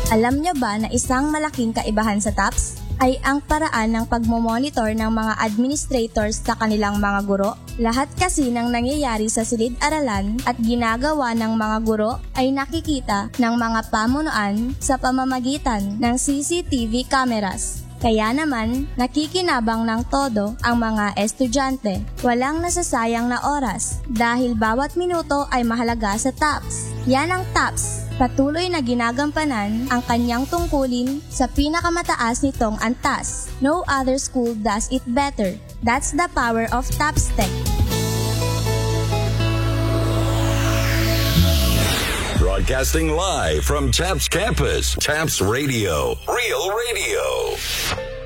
Alam niyo ba na isang malaking kaibahan sa TAPS ay ang paraan ng pagmomonitor ng mga administrators sa kanilang mga guro? Lahat kasi ng nangyayari sa silid-aralan at ginagawa ng mga guro ay nakikita ng mga pamunuan sa pamamagitan ng CCTV cameras. Kaya naman, nakikinabang ng todo ang mga estudyante. Walang nasasayang na oras dahil bawat minuto ay mahalaga sa TAPS. Yan ang TAPS. Patuloy na ginagampanan ang kanyang tungkulin sa pinakamataas nitong antas. No other school does it better. That's the power of TAPS Tech. Broadcasting live from TAPS Campus, TAPS Radio, Real Radio.